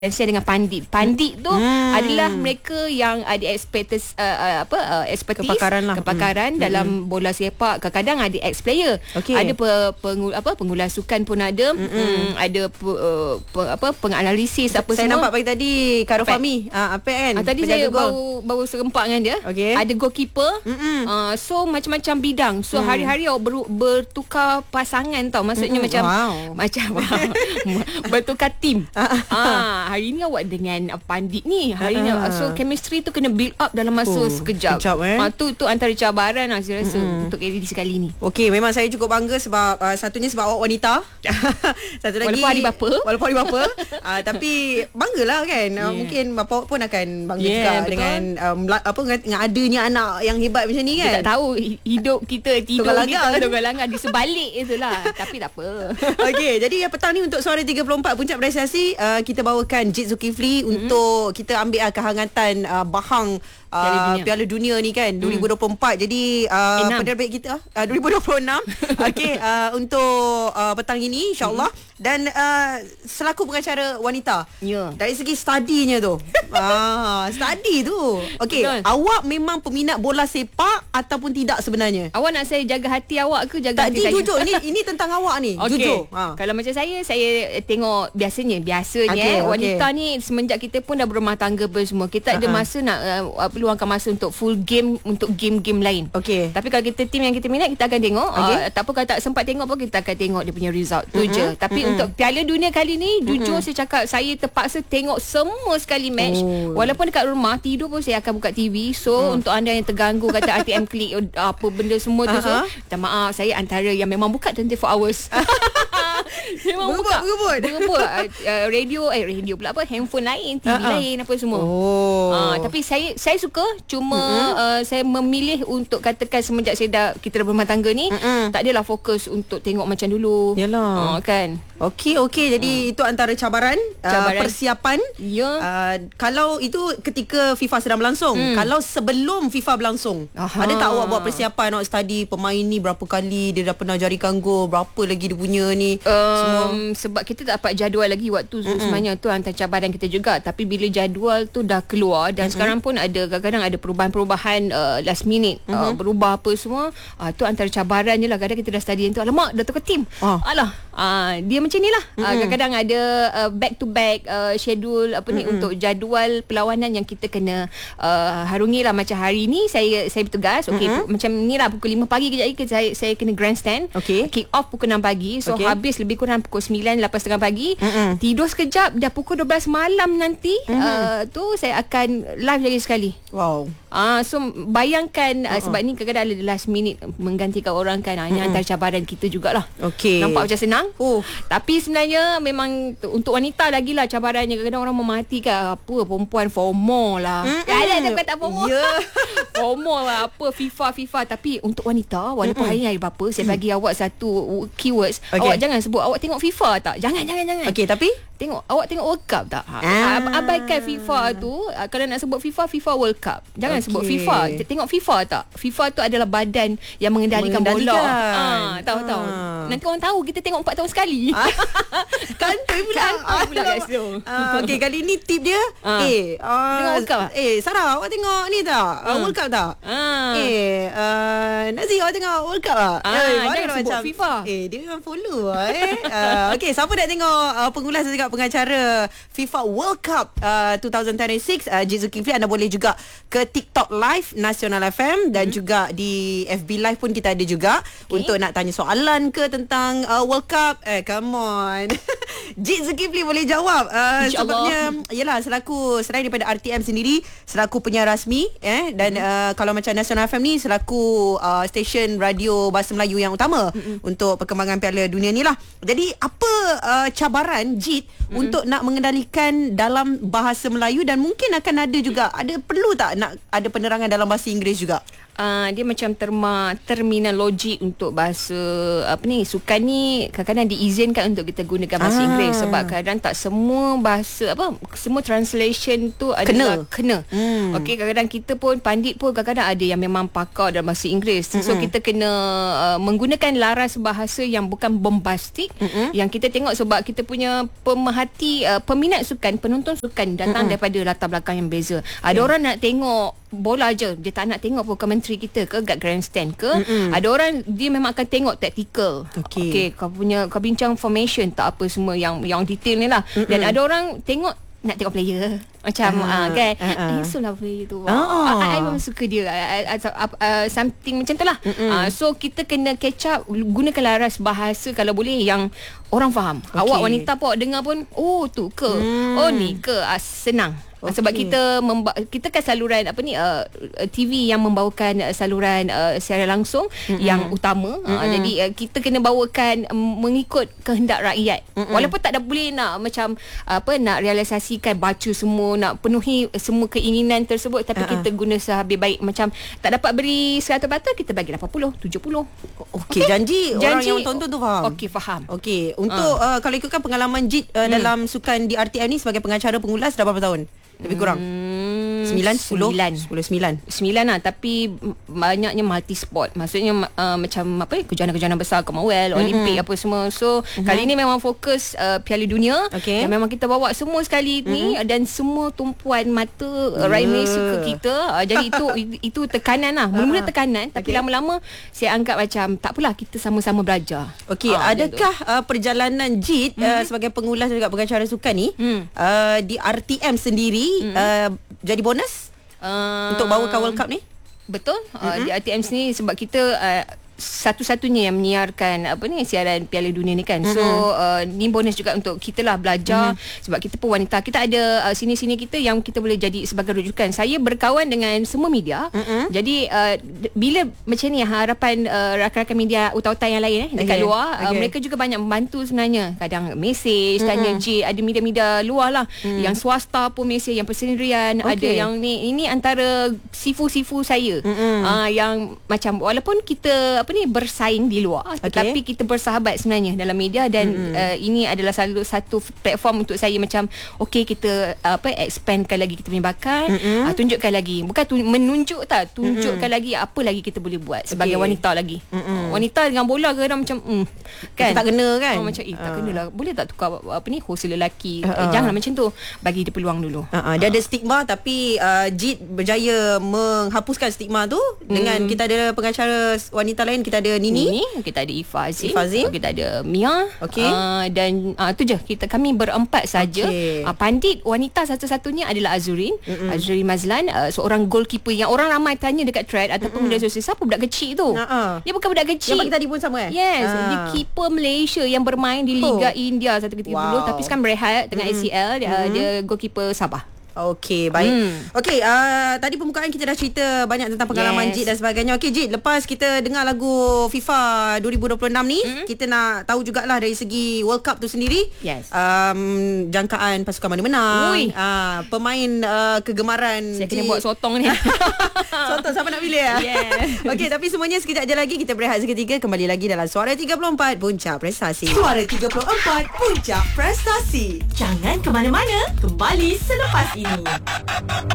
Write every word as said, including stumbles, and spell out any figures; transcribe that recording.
Saya dengan pandit. Pandit tu hmm. adalah mereka yang ada expertise uh, uh, apa uh, expertise kepakaran lah. kepakaran hmm. dalam hmm. bola sepak. Kadang-kadang ada ex player. Okay. Ada pe, pengul, apa pengulas sukan pun ada. Hmm. Hmm, ada pe, uh, pe, apa penganalisis apa saya semua. nampak pagi tadi Karo Fahmi ah apa kan. Ah, tadi saya baru baru serempak dengan dia. Okay. Ada goalkeeper. Hmm. Uh, so macam-macam bidang. So hmm. hari-hari awak ber, bertukar pasangan tau. Maksudnya hmm. macam wow. macam wow. bertukar tim. Ah hari ni awak dengan uh, pandit ni. Hari ni uh, so chemistry tu kena build up dalam masa oh, sekejap. Sekejap eh. Uh, tu tu antara cabaran lah saya rasa mm-hmm. untuk edisi kali ni. Okey, memang saya cukup bangga sebab uh, satunya sebab awak wanita. Satu lagi walaupun hari bapa. Walaupun hari bapa. uh, tapi banggalah kan. Uh, yeah. Mungkin bapa awak pun akan bangga yeah, juga betul. dengan um, apa dengan adanya anak yang hebat macam ni kan. Kita tak tahu hidup kita tidur kita tunggal-langgar di sebalik itulah. Tapi tak apa. Okey, jadi petang ni untuk Suara tiga puluh empat Puncak Prestasi uh, kita bawakan Jit Zulkifli mm-hmm. untuk kita ambil uh, kehangatan uh, bahang uh, Piala Dunia. Piala Dunia ni kan mm. dua ribu dua puluh empat. Jadi uh, penerbit kita uh, dua ribu dua puluh enam okey uh, untuk uh, petang ini insya-Allah mm. dan uh, selaku pengacara wanita yeah. dari segi studinya tu ah study tu okey awak memang peminat bola sepak ataupun tidak sebenarnya? Awak nak saya jaga hati awak ke jaga tak, hati saya? Jujur ini ini tentang awak ni okay. jujur ha. Kalau macam saya saya tengok biasanya biasanya okay, eh, wanita okay. ni semenjak kita pun dah berumah tangga apa semua kita uh-huh. ada masa nak uh, luangkan masa untuk full game untuk game-game lain. Okey. Tapi kalau kita tim yang kita minat kita akan tengok okay. uh, tak apa kalau tak sempat tengok pun kita akan tengok dia punya result tu uh-huh. je. Tapi uh-huh. untuk Piala Dunia kali ni uh-huh. jujur saya cakap saya terpaksa tengok semua sekali match oh. walaupun dekat rumah tidur pun saya akan buka T V. So uh-huh. untuk anda yang terganggu kata R T M klik apa benda semua tu uh-huh. so minta maaf saya antara yang memang buka twenty four hours. Memang berebut, buka berebut berebut uh, radio eh radio pula apa handphone lain T V uh-huh. lain apa semua oh. uh, tapi saya saya suka cuma uh-huh. uh, saya memilih untuk katakan semenjak saya dah kita dah berumah tangga ni uh-huh. tak adalah fokus untuk tengok macam dulu. Yalah uh, kan. Okey okey jadi uh. itu antara cabaran, cabaran. Uh, persiapan ya yeah. uh, kalau itu ketika FIFA sedang berlangsung hmm. kalau sebelum FIFA berlangsung aha. Ada tak awak buat persiapan awak study pemain ni berapa kali dia dah pernah jarikan gol berapa lagi dia punya ni um, semua sebab kita tak dapat jadual lagi waktu mm-hmm. sebenarnya tu antara cabaran kita juga tapi bila jadual tu dah keluar dan mm-hmm. sekarang pun ada kadang-kadang ada perubahan-perubahan uh, last minute mm-hmm. uh, berubah apa semua uh, tu antara cabarannya lah kadang kita dah study tu alamak dah tukar tim oh. alah uh, dia macam ni lah mm-hmm. uh, kadang-kadang ada uh, back to back uh, schedule apa ni mm-hmm. untuk jadual perlawanan yang kita kena uh, harungi lah macam hari ni saya saya bertugas okey mm-hmm. macam ni lah pukul lima pagi kejap lagi saya saya kena grandstand okay. kick off pukul enam pagi so okay. habis lebih kurang pukul sembilan lapan tiga puluh pagi mm-hmm. tidur sekejap dah pukul dua belas malam nanti mm-hmm. uh, tu saya akan live lagi sekali. Wow. Ah uh, so bayangkan uh, uh-uh. sebab ni kadang-kadang ada last minute menggantikan orang kan uh, ini mm-hmm. antara cabaran kita jugalah. Okey. Nampak macam senang. Oh. Tapi sebenarnya memang t- untuk wanita lagi lah cabarannya kadang-kadang orang memahati kan apa perempuan FOMO lah. Mm-hmm. Ada ada kata FOMO. Yeah. FOMO lah apa FIFA FIFA tapi untuk wanita walaupun mm-hmm. hari ni hari bapa saya bagi mm. awak satu keywords okay. awak jangan sebut awak tengok FIFA tak? Jangan jangan jangan. Okey tapi tengok awak tengok World Cup tak? Ah. Abaikan FIFA tu kalau nak sebut FIFA FIFA World Cup. Jangan okay. sebut FIFA. Tengok FIFA tak? FIFA tu adalah badan yang mengendalikan, mengendalikan. bola. Ah, tahu ah. tahu. Nanti orang tahu kita tengok empat tahun sekali. Ah. Kantoi pula. Kantoi pula kat situ. Ah, okey kali ni tip dia ah. eh uh, tengok World Cup. Eh Sarah awak tengok ni tak? Ah. World Cup tak? Ah. Eh uh, Nazi awak tengok World Cup tak? Ah, eh, jangan sebut macam, FIFA. Eh dia memang follow lah eh. uh, okey siapa nak tengok uh, pengulas juga pengacara FIFA World Cup uh, dua ribu dua puluh enam uh, Jit Zulkifli anda boleh juga ke TikTok Live Nasional F M dan hmm. juga di F B Live pun kita ada juga okay. untuk nak tanya soalan ke tentang uh, World Cup. Eh come on. Jit Zulkifli boleh jawab uh, sebabnya yalah selaku selain daripada R T M sendiri selaku penyiar rasmi eh dan hmm. uh, kalau macam Nasional F M ni selaku uh, stesen radio bahasa Melayu yang utama hmm. untuk perkembangan Piala Dunia ni lah. Jadi apa uh, cabaran Jit hmm. untuk nak mengendalikan dalam bahasa Melayu dan mungkin akan ada juga ada perlu tak nak ada penerangan dalam bahasa Inggeris juga? Uh, dia macam terma terminologi untuk bahasa apa ni sukan ni kadang-kadang diizinkan untuk kita gunakan bahasa ah. Inggeris sebab kadang tak semua bahasa apa semua translation tu adalah kena. kena. Hmm. Okey kadang-kadang kita pun pandit pun kadang-kadang ada yang memang pakar dalam bahasa Inggeris. Mm-hmm. So kita kena uh, menggunakan laras bahasa yang bukan bombastik mm-hmm. yang kita tengok sebab kita punya pemah pemerhati uh, peminat sukan, penonton sukan datang mm-hmm. daripada latar belakang yang beza. Ada yeah. orang nak tengok bola je, dia tak nak tengok pun komentari kita ke kat grandstand ke. Mm-hmm. Ada orang dia memang akan tengok tactical. Okey, okay, kau punya kau bincang formation tak apa semua yang yang detail ni lah. Mm-hmm. Dan ada orang tengok nak tengok player macam uh, uh, kan uh, uh. Isulah player tu. Oh. I, I memang suka dia uh, uh, uh, something macam tu lah. uh, So kita kena catch up, gunakan laras bahasa kalau boleh yang orang faham. Okay. Awak wanita pun dengar pun, oh tu ke, hmm. oh ni ke, uh, senang. Okay. Sebab kita memba- kita kan saluran apa ni uh, T V yang membawakan uh, saluran uh, siaran langsung mm-hmm. yang utama. Mm-hmm. Uh, jadi uh, kita kena bawakan um, mengikut kehendak rakyat. Mm-hmm. Walaupun tak ada boleh nak macam uh, apa nak realisasikan baca semua, nak penuhi semua keinginan tersebut, tapi uh-huh. kita guna sehabis baik. Macam tak dapat beri seratus peratus, kita bagi lapan puluh, tujuh puluh. Okey, janji, janji orang yang tonton tu faham. Okey, faham. Okey, untuk uh. Uh, kalau ikutkan pengalaman Jit uh, hmm. dalam sukan di R T M ni sebagai pengacara pengulas dah berapa tahun? Lebih kurang hmm, sembilan, sepuluh sepuluh, sembilan sembilan lah. Tapi banyaknya multi sport. Maksudnya uh, macam apa kejohanan-kejohanan besar, Commonwealth, mm-hmm. Olimpik apa semua. So mm-hmm. kali ni memang fokus uh, Piala Dunia. Okay. Dan memang kita bawa semua sekali ni, mm-hmm. dan semua tumpuan mata uh, rakyat Malaysia ke kita. uh, Jadi itu itu tekanan lah. Mula-mula tekanan, tapi okay. lama-lama saya anggap macam tak apalah, kita sama-sama belajar. Okey, uh, adakah uh, perjalanan Jit mm-hmm. uh, sebagai pengulas dan juga pengacara sukan ni mm. uh, di R T M sendiri Mm-hmm. Uh, jadi bonus uh, untuk bawakan World Cup ni? Betul. uh, mm-hmm. Di R T M ni sebab kita uh, satu-satunya yang menyiarkan apa ni siaran Piala Dunia ni kan. Mm-hmm. So uh, ni bonus juga untuk kita lah belajar. Mm-hmm. Sebab kita pun wanita, kita ada uh, sini-sini kita yang kita boleh jadi sebagai rujukan. Saya berkawan dengan semua media. Mm-hmm. Jadi uh, bila macam ni harapan uh, rakan-rakan media uta-uta yang lain eh dekat okay. luar, okay. Uh, mereka juga banyak membantu sebenarnya. Kadang mesej, mm-hmm. tanya J, ada media-media luar lah. Mm-hmm. Yang swasta pun mesej, yang persendirian, okay. ada yang ni. Ini antara sifu-sifu saya. Mm-hmm. Uh, yang macam walaupun kita apa ni bersaing di luar, okay. tetapi kita bersahabat sebenarnya dalam media. Dan mm-hmm. uh, ini adalah satu satu platform untuk saya macam okey, kita uh, apa expandkan lagi kita punya bakat, mm-hmm. uh, tunjukkan lagi, bukan tu, menunjuk tak tunjukkan mm-hmm. lagi apa lagi kita boleh buat sebagai okay. wanita lagi. Mm-hmm. Wanita dengan bola kadang macam mm, kan tak kena kan, oh, macam eh tak uh. kena lah, boleh tak tukar apa ni host lelaki, uh-uh. eh, janganlah macam tu, bagi dia peluang dulu. uh-uh. Dia uh. ada stigma, tapi uh, Jit berjaya menghapuskan stigma tu mm. dengan kita ada pengacara wanita lain. Kita ada Nini, Nini kita ada Ifa Azim, Ifa Azim. kita ada Mia, okay. uh, dan uh, tu je, kita kami berempat saja. Okay. Uh, pandit wanita satu-satunya adalah Azurin, mm-hmm. Azurin Mazlan, uh, seorang goalkeeper yang orang ramai tanya dekat thread ataupun media sosial, siapa budak kecil tu? Uh-uh. Dia bukan budak kecil. Yang pagi tadi pun sama eh? Yes, uh. dia keeper Malaysia yang bermain di Liga oh. India satu ketika wow. dulu, tapi sekarang berehat dengan mm-hmm. A C L. Dia, mm-hmm. dia goalkeeper Sabah. Okey, baik. Hmm. Okey, uh, tadi pembukaan kita dah cerita banyak tentang pengalaman yes. Jit dan sebagainya. Okey Jit, lepas kita dengar lagu FIFA dua ribu dua puluh enam ni, hmm. kita nak tahu jugalah dari segi World Cup tu sendiri. Yes. Um, jangkaan pasukan mana menang. Uh, pemain uh, kegemaran. Saya Jit. Kena buat sotong ni. Sotong siapa nak pilih ya? Yeah. Okey, tapi semuanya sekejap je lagi, kita berehat seketika, kembali lagi dalam Suara tiga puluh empat Puncak Prestasi. Suara tiga puluh empat Puncak Prestasi. Jangan ke mana-mana, kembali selepas ini.